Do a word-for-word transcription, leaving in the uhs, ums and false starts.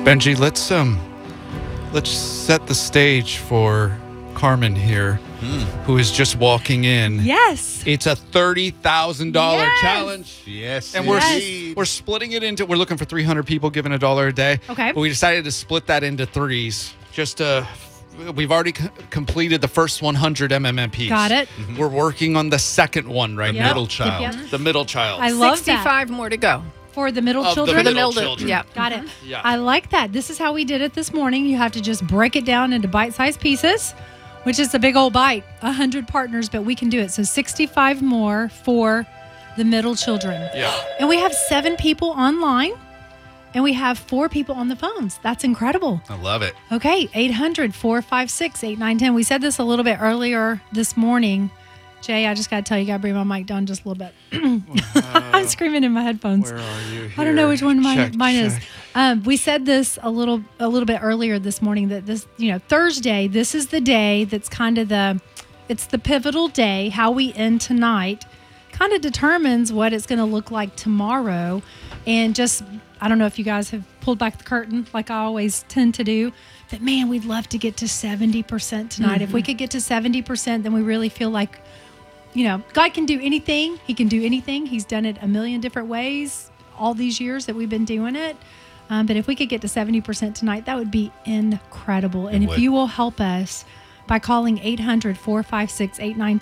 Benji, let's um, let's set the stage for Carmen here, Mm. who is just walking in. Yes. It's a thirty thousand dollar Yes. challenge. Yes, And we're indeed. we're splitting it into. We're looking for three hundred people giving a dollar a day. Okay. But we decided to split that into threes. Just uh, we've already c- completed the first one hundred M M M Ps. Got it. We're working on the second one right Yep. now. Middle child. Yep, yep. The middle child. I love that. sixty-five more to go. For the middle Of the children? For the middle middle children. Yeah. Got it. Yeah. I like that. This is how we did it this morning. You have to just break it down into bite-sized pieces, which is a big old bite. one hundred partners, but we can do it. So sixty-five more for the middle children. Yeah. And we have seven people online, and we have four people on the phones. That's incredible. I love it. Okay, eight hundred, four five six, eight nine one zero. We said this a little bit earlier this morning. Jay, I just got to tell you, got to bring my mic down just a little bit. I'm screaming in my headphones. Where are you? I don't know Here. which one mine, Check, mine is. check. Um, we said this a little a little bit earlier this morning that this, you know, Thursday, this is the day that's kind of the, it's the pivotal day. How we end tonight kind of determines what it's going to look like tomorrow. And just, I don't know if you guys have pulled back the curtain like I always tend to do, but man, we'd love to get to seventy percent tonight. Mm-hmm. If we could get to seventy percent, then we really feel like, you know, God can do anything. He can do anything. He's done it a million different ways all these years that we've been doing it. Um, but if we could get to seventy percent tonight, that would be incredible. And It if would. you will help us by calling eight hundred, four five six, eight nine one